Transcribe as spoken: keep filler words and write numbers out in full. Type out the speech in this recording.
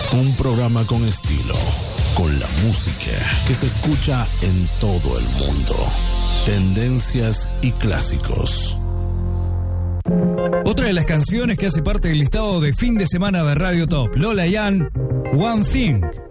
Un programa con estilo, con la música que se escucha en todo el mundo. Tendencias y clásicos. Otra de las canciones que hace parte del listado de fin de semana de Radio Top, Lola Jan, One Thing.